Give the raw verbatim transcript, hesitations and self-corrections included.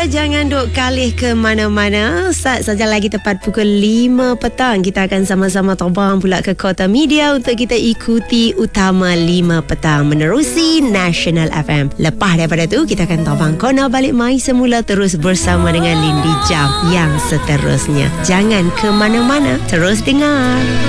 jangan duk kalih ke mana-mana. Saat saja lagi tepat pukul lima petang, kita akan sama-sama terbang pula ke Kota Media untuk kita ikuti Utama lima petang menerusi National F M. Lepas daripada tu, kita akan terbang kona balik mai semula terus bersama dengan Lindy Jam yang seterusnya. Jangan ke mana-mana, terus dengar.